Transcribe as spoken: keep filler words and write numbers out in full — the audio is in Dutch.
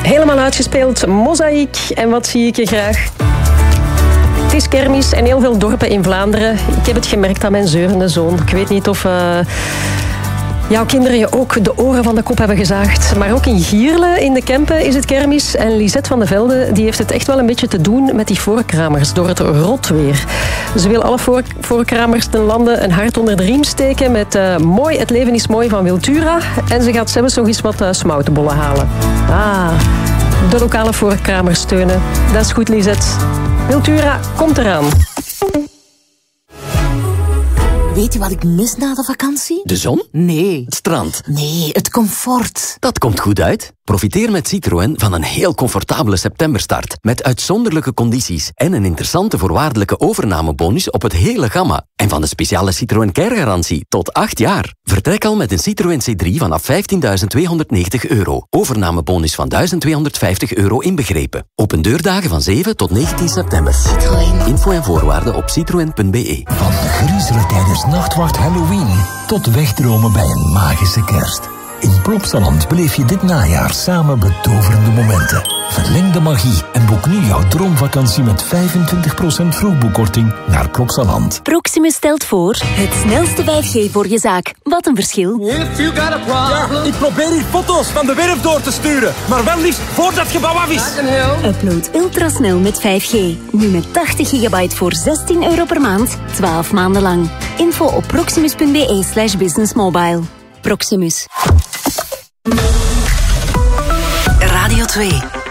Helemaal uitgespeeld, Mozaïek. En wat zie ik je graag? Het is kermis en heel veel dorpen in Vlaanderen. Ik heb het gemerkt aan mijn zeurende zoon. Ik weet niet of... Uh... jouw kinderen je ook de oren van de kop hebben gezaagd. Maar ook in Gierle, in de Kempen, is het kermis. En Lisette van de Velde die heeft het echt wel een beetje te doen met die voorkramers door het rotweer. Ze wil alle voor- voorkramers ten lande een hart onder de riem steken met uh, Mooi, het leven is mooi van Wiltura. En ze gaat zelfs nog eens wat uh, smoutenbollen halen. Ah, de lokale voorkramers steunen. Dat is goed, Lisette. Wiltura komt eraan. Weet je wat ik mis na de vakantie? De zon? Nee. Het strand? Nee, het comfort. Dat komt goed uit. Profiteer met Citroën van een heel comfortabele septemberstart. Met uitzonderlijke condities en een interessante voorwaardelijke overnamebonus op het hele gamma. En van de speciale Citroën Care-garantie tot acht jaar. Vertrek al met een Citroën C drie vanaf vijftienduizend tweehonderdnegentig euro. Overnamebonus van duizend tweehonderdvijftig euro inbegrepen. Open deurdagen van zeven tot negentien september. Citroën. Info en voorwaarden op citroen punt b e. Van griezelen tijdens nachtwacht Halloween tot wegdromen bij een magische kerst. In Plopsaland beleef je dit najaar samen betoverende momenten. Verleng de magie en boek nu jouw droomvakantie met vijfentwintig procent vroegboekkorting naar Plopsaland. Proximus stelt voor het snelste vijf G voor je zaak. Wat een verschil. Ja, ik probeer hier foto's van de werf door te sturen, maar wel liefst voordat het gebouw af is. Upload ultrasnel met vijf G. Nu met tachtig gigabyte voor zestien euro per maand, twaalf maanden lang. Info op proximus.be slash businessmobile. Proximus. Radio twee.